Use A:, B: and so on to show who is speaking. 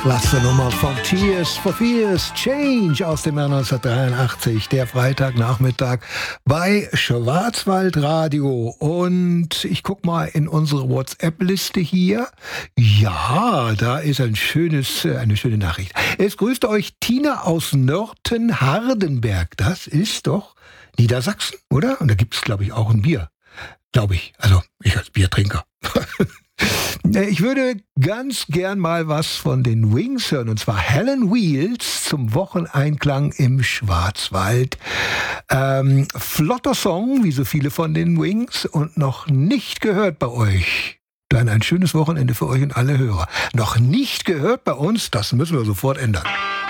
A: Klasse Nummer von Tears for Fears, Change aus dem Jahr 1983, der Freitagnachmittag bei Schwarzwaldradio. Und ich guck mal in unsere WhatsApp-Liste hier. Ja, da ist eine schöne Nachricht. Es grüßt euch Tina aus Nörten-Hardenberg. Das ist doch Niedersachsen, oder? Und da gibt es, glaube ich, auch ein Bier. Glaube ich. Also ich als Biertrinker. Ich würde ganz gern mal was von den Wings hören, und zwar Helen Wheels zum Wocheneinklang im Schwarzwald. Flotter Song, wie so viele von den Wings, und noch nicht gehört bei euch. Dann ein schönes Wochenende für euch und alle Hörer. Noch nicht gehört bei uns, das müssen wir sofort ändern.